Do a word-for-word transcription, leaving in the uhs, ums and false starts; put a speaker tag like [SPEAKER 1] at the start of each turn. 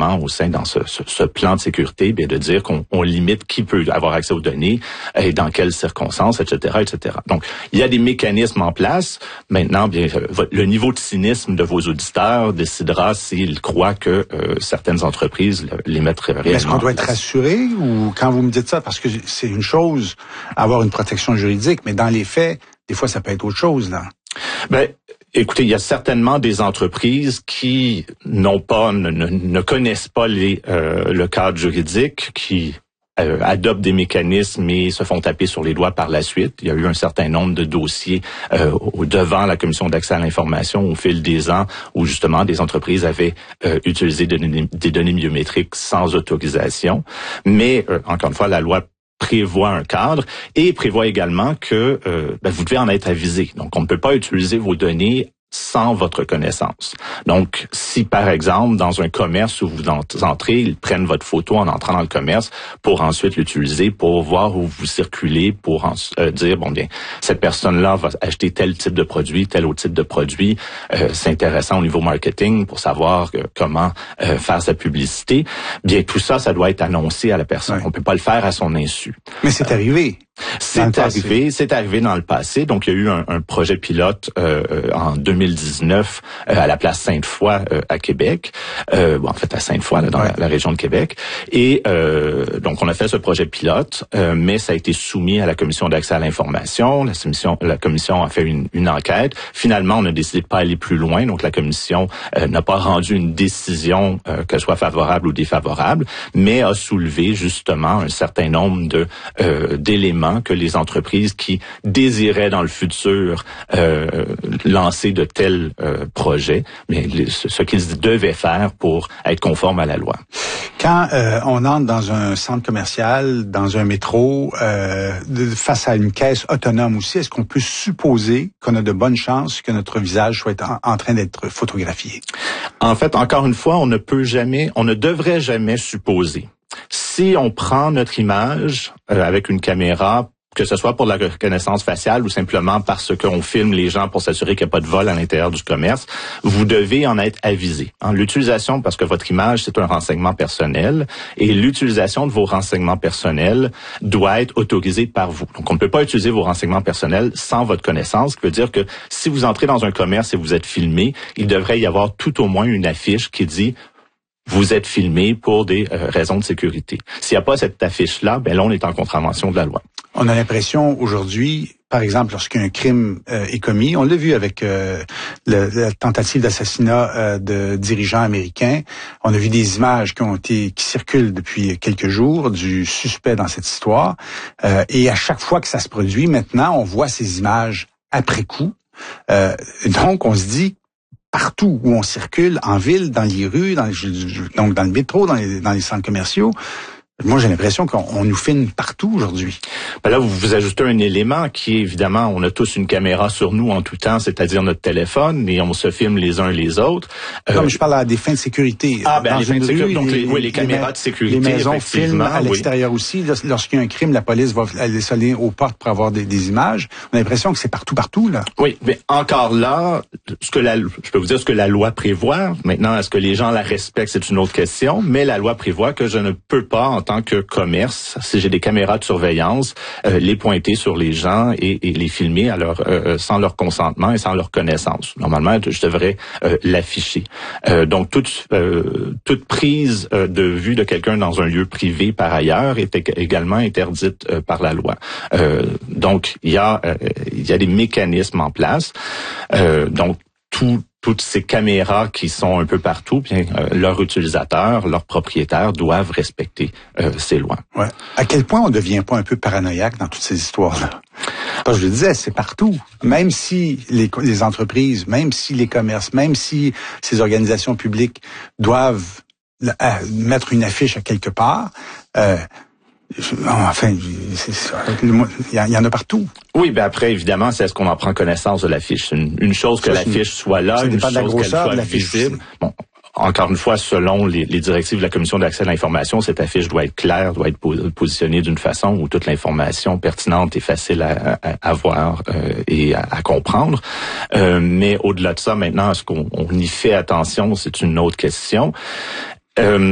[SPEAKER 1] également au sein dans ce, ce, ce plan de sécurité, bien de dire qu'on on limite qui peut avoir accès aux données et dans quelles circonstances, et cetera, et cetera. Donc, il y a des mécanismes en place. Maintenant, bien, le niveau de cynisme de vos auditeurs décidera s'ils croient que euh, certaines entreprises les mettraient réellement.
[SPEAKER 2] Est-ce qu'on doit être rassuré ou quand vous me dites ça, parce que c'est une chose avoir une protection juridique, mais dans les faits, des fois, ça peut être autre chose, là.
[SPEAKER 1] Ben, écoutez, il y a certainement des entreprises qui n'ont pas, ne, ne, ne connaissent pas les, euh, le cadre juridique, qui euh, adoptent des mécanismes et se font taper sur les doigts par la suite. Il y a eu un certain nombre de dossiers euh, devant la Commission d'accès à l'information au fil des ans où justement des entreprises avaient euh, utilisé des données, des données biométriques sans autorisation. Mais euh, encore une fois, la loi prévoit un cadre et prévoit également que euh, ben, vous devez en être avisé. Donc, on ne peut pas utiliser vos données sans votre connaissance. Donc, si par exemple, dans un commerce où vous entrez, ils prennent votre photo en entrant dans le commerce pour ensuite l'utiliser pour voir où vous circulez, pour en, euh, dire, bon bien, cette personne-là va acheter tel type de produit, tel autre type de produit. Euh, c'est intéressant au niveau marketing pour savoir euh, comment euh, faire sa publicité. Bien, tout ça, ça doit être annoncé à la personne.
[SPEAKER 2] Oui.
[SPEAKER 1] On peut pas le faire à son insu.
[SPEAKER 2] Mais c'est euh, arrivé.
[SPEAKER 1] C'est arrivé, c'est arrivé dans le passé. Donc, il y a eu un, un projet pilote euh, en deux mille dix-neuf euh, à la place Sainte-Foy euh, à Québec. Euh, bon, en fait, à Sainte-Foy, là, dans ouais. la, la région de Québec. Et euh, donc, on a fait ce projet pilote, euh, mais ça a été soumis à la Commission d'accès à l'information. La commission, la commission a fait une, une enquête. Finalement, on a décidé de pas aller plus loin. Donc, la commission euh, n'a pas rendu une décision, euh, qu'elle soit favorable ou défavorable, mais a soulevé justement un certain nombre de euh, d'éléments que les entreprises qui désiraient dans le futur euh, lancer de tels euh, projets, mais les, ce qu'ils devaient faire pour être conformes à la loi.
[SPEAKER 2] Quand euh, on entre dans un centre commercial, dans un métro, euh, de, face à une caisse autonome aussi, est-ce qu'on peut supposer qu'on a de bonnes chances que notre visage soit en, en train d'être photographié?
[SPEAKER 1] En fait, encore une fois, on ne peut jamais, on ne devrait jamais supposer. Si on prend notre image euh, avec une caméra, que ce soit pour la reconnaissance faciale ou simplement parce qu'on filme les gens pour s'assurer qu'il n'y a pas de vol à l'intérieur du commerce, vous devez en être avisé. Hein, l'utilisation, parce que votre image, c'est un renseignement personnel, et l'utilisation de vos renseignements personnels doit être autorisée par vous. Donc, on ne peut pas utiliser vos renseignements personnels sans votre connaissance, ce qui veut dire que si vous entrez dans un commerce et vous êtes filmé, il devrait y avoir tout au moins une affiche qui dit vous êtes filmé pour des euh, raisons de sécurité. S'il n'y a pas cette affiche-là, ben là, on est en contravention de la loi.
[SPEAKER 2] On a l'impression aujourd'hui, par exemple, lorsqu'un crime euh, est commis, on l'a vu avec euh, le, la tentative d'assassinat euh, de dirigeants américains, on a vu des images qui ont été qui circulent depuis quelques jours du suspect dans cette histoire, euh, et à chaque fois que ça se produit, maintenant, on voit ces images après coup. Euh, donc, on se dit partout où on circule, en ville, dans les rues, dans les, donc dans le métro, dans les, dans les centres commerciaux. Moi, j'ai l'impression qu'on nous filme partout aujourd'hui.
[SPEAKER 1] Ben là, vous vous ajoutez un élément qui est, évidemment, on a tous une caméra sur nous en tout temps, c'est-à-dire notre téléphone, et on se filme les uns les autres.
[SPEAKER 2] Euh, Comme je parle à des fins de sécurité.
[SPEAKER 1] Ah, ben, les fins de sécurité, donc les, oui, les caméras de sécurité,
[SPEAKER 2] les maisons filment à l'extérieur
[SPEAKER 1] oui.
[SPEAKER 2] aussi. Lorsqu'il y a un crime, la police va aller sonner aux portes pour avoir des, des images. On a l'impression que c'est partout, partout, là.
[SPEAKER 1] Oui, mais encore là, ce que la, je peux vous dire ce que la loi prévoit. Maintenant, est-ce que les gens la respectent, c'est une autre question, mais la loi prévoit que je ne peux pas, en tant que commerce, si j'ai des caméras de surveillance, euh, les pointer sur les gens et, et les filmer à leur, euh, sans leur consentement et sans leur connaissance. Normalement, je devrais euh, l'afficher. Euh, donc, toute, euh, toute prise euh, de vue de quelqu'un dans un lieu privé, par ailleurs, est également interdite euh, par la loi. Euh, donc, il y a, euh, il y a des mécanismes en place. Euh, donc, tout Toutes ces caméras qui sont un peu partout, bien, euh, leurs utilisateurs, leurs propriétaires doivent respecter euh, ces lois.
[SPEAKER 2] Ouais. À quel point on ne devient pas un peu paranoïaque dans toutes ces histoires-là? Parce que je le disais, c'est partout. Même si les, les entreprises, même si les commerces, même si ces organisations publiques doivent euh, mettre une affiche à quelque part, euh, enfin, il y en a partout.
[SPEAKER 1] Oui, ben après, évidemment, c'est est-ce qu'on en prend connaissance de l'affiche. Une, une chose que ça, l'affiche soit là, une chose qu'elle soit visible. Bon, encore une fois, selon les, les directives de la Commission d'accès à l'information, cette affiche doit être claire, doit être positionnée d'une façon où toute l'information pertinente est facile à, à, à voir euh, et à, à comprendre. Euh, mais au-delà de ça, maintenant, est-ce qu'on on y fait attention, c'est une autre question. Euh,